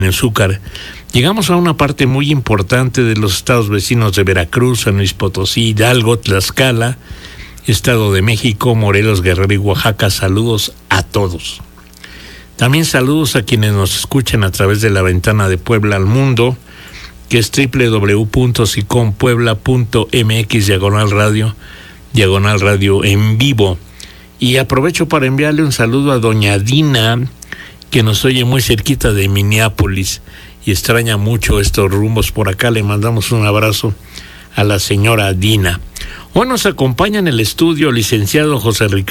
azúcar. Llegamos a una parte muy importante de los estados vecinos de Veracruz, San Luis Potosí, Hidalgo, Tlaxcala, Estado de México, Morelos, Guerrero y Oaxaca. Saludos a todos. También saludos a quienes nos escuchan a través de la ventana de Puebla al mundo, que es www.sicompuebla.mx/radio en vivo. Y aprovecho para enviarle un saludo a doña Dina, que nos oye muy cerquita de Minneapolis y extraña mucho estos rumbos por acá. Le mandamos un abrazo a la señora Dina. Hoy nos acompaña en el estudio licenciado José Ricardo